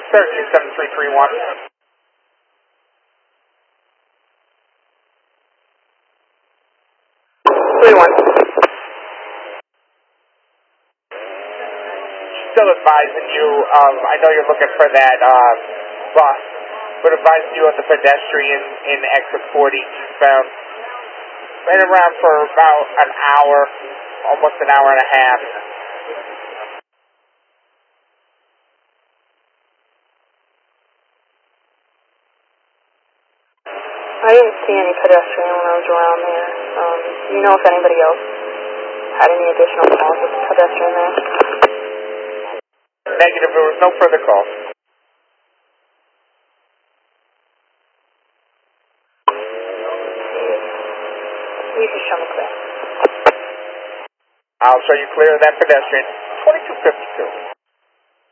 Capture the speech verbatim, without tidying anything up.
thirteen seven three three one. three one. Still advising you, um, I know you're looking for that uh, bus, but advising you on the pedestrian in exit forty eastbound. Right around for about an hour, almost an hour and a half. I didn't see any pedestrian when I was around there. Um, do you know if anybody else had any additional calls with the pedestrian there? Negative, there was no further calls. You can show me clear. I'll show you clear of that pedestrian. twenty-two fifty-two.